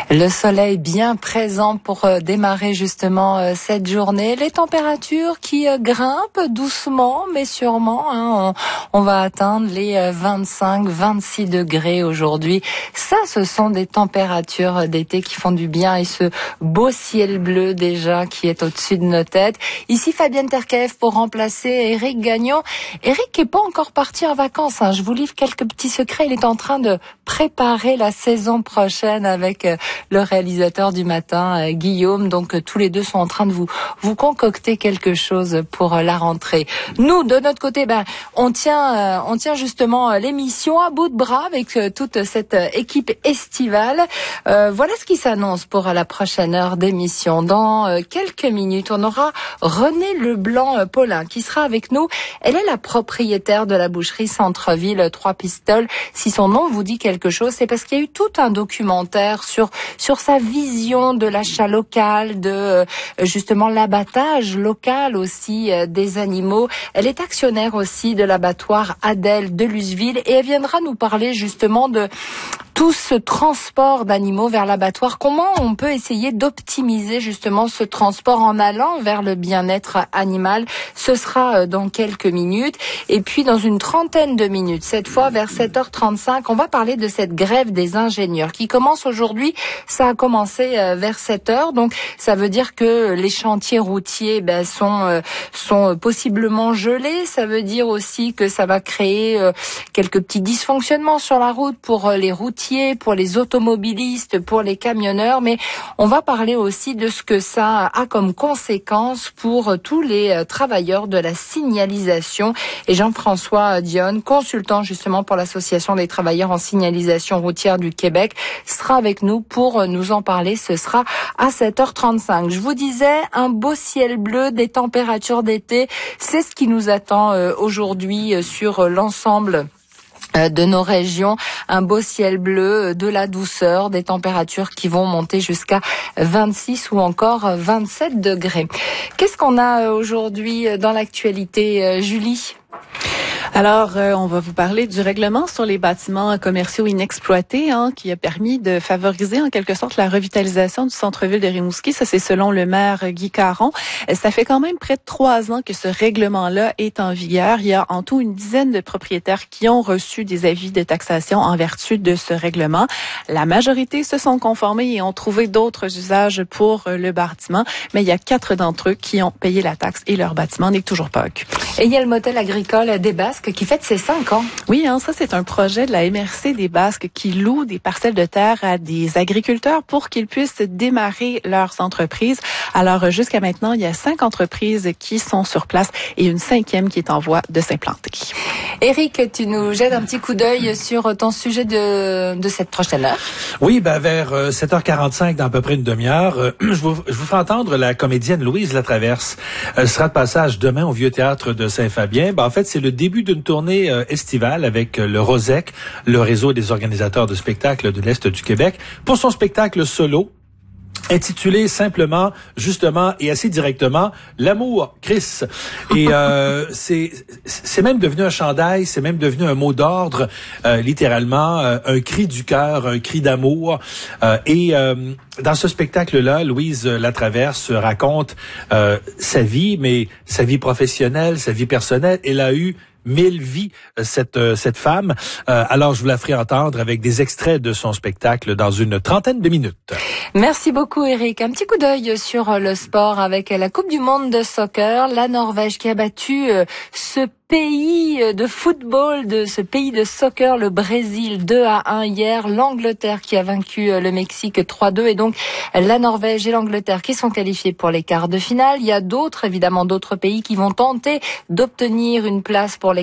Le soleil bien présent pour démarrer justement cette journée. Les températures qui grimpent doucement mais sûrement. On va atteindre les 25-26 degrés aujourd'hui. Ça, ce sont des températures d'été qui font du bien et ce beau ciel bleu déjà qui est au-dessus de nos têtes. Ici Fabienne Terkaev pour remplacer Éric Gagnon. Éric n'est pas encore parti en vacances. Je vous livre quelques petits secrets. Il est en train de préparer la saison prochaine avec le réalisateur du matin, Guillaume. Donc tous les deux sont en train de vous concocter quelque chose pour la rentrée. Nous, de notre côté, on tient justement l'émission à bout de bras avec toute cette équipe estivale. Voilà ce qui s'annonce pour la prochaine heure d'émission. Dans quelques minutes, on aura Renée Leblanc-Paulin qui sera avec nous. Elle est la propriétaire de la boucherie Centre-Ville Trois Pistoles. Si son nom vous dit quelque chose, c'est parce qu'il y a eu tout un documentaire sur sa vision de l'achat local, de justement l'abattage local aussi des animaux. Elle est actionnaire aussi de l'abattoir Adèle de Luseville et elle viendra nous parler justement de tout ce transport d'animaux vers l'abattoir. Comment on peut essayer d'optimiser justement ce transport en allant vers le bien-être animal? Ce sera dans quelques minutes. Et puis dans une trentaine de minutes, cette fois vers 7h35, on va parler de cette grève des ingénieurs qui commence aujourd'hui. Ça a commencé vers 7h. Donc ça veut dire que les chantiers routiers sont possiblement gelés. Ça veut dire aussi que ça va créer quelques petits dysfonctionnements sur la route pour les routiers, pour les automobilistes, pour les camionneurs, mais on va parler aussi de ce que ça a comme conséquence pour tous les travailleurs de la signalisation. Et Jean-François Dionne, consultant justement pour l'Association des travailleurs en signalisation routière du Québec, sera avec nous pour nous en parler. Ce sera à 7h35. Je vous disais, un beau ciel bleu, des températures d'été, c'est ce qui nous attend aujourd'hui sur l'ensemble de nos régions. Un beau ciel bleu, de la douceur, des températures qui vont monter jusqu'à 26 ou encore 27 degrés. Qu'est-ce qu'on a aujourd'hui dans l'actualité, Julie ? Alors, on va vous parler du règlement sur les bâtiments commerciaux inexploités qui a permis de favoriser en quelque sorte la revitalisation du centre-ville de Rimouski. Ça, c'est selon le maire Guy Caron. Ça fait quand même près de 3 ans que ce règlement-là est en vigueur. Il y a en tout une dizaine de propriétaires qui ont reçu des avis de taxation en vertu de ce règlement. La majorité se sont conformés et ont trouvé d'autres usages pour le bâtiment, mais il y a 4 d'entre eux qui ont payé la taxe et leur bâtiment n'est toujours pas occupé. Et il y a le motel agricole des Basques qui fête ses 5 ans. Oui, ça c'est un projet de la MRC des Basques qui loue des parcelles de terre à des agriculteurs pour qu'ils puissent démarrer leurs entreprises. Alors jusqu'à maintenant, il y a 5 entreprises qui sont sur place et une 5e qui est en voie de s'implanter. Éric, tu nous jettes un petit coup d'œil sur ton sujet de cette prochaine heure. Oui, vers 7h45, dans à peu près une demi-heure, je vous ferai entendre la comédienne Louise Latraverse. Elle sera de passage demain au Vieux Théâtre de Saint-Fabien. En fait, c'est le début d'une tournée estivale avec le ROSEC, le réseau des organisateurs de spectacles de l'Est du Québec, pour son spectacle solo, intitulé simplement, justement et assez directement, L'amour, Chris. Et c'est même devenu un chandail, c'est même devenu un mot d'ordre, littéralement, un cri du cœur, un cri d'amour. Et dans ce spectacle-là, Louise Latraverse raconte sa vie, mais sa vie professionnelle, sa vie personnelle. Elle a eu 1000 vies, cette femme. Alors, je vous la ferai entendre avec des extraits de son spectacle dans une trentaine de minutes. Merci beaucoup, Éric. Un petit coup d'œil sur le sport avec la Coupe du monde de soccer. La Norvège qui a battu ce pays de football, de ce pays de soccer, le Brésil 2-1 hier, l'Angleterre qui a vaincu le Mexique 3-2 et donc la Norvège et l'Angleterre qui sont qualifiés pour les quarts de finale. Il y a d'autres pays qui vont tenter d'obtenir une place pour les